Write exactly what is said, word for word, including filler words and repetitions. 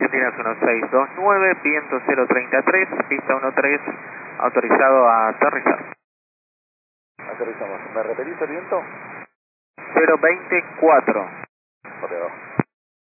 Argentinas uno seis dos nueve, viento cero treinta y tres, pista uno tres, autorizado a aterrizar. Aterrizamos. ¿Me repetís el viento? cero veinticuatro. Correcto.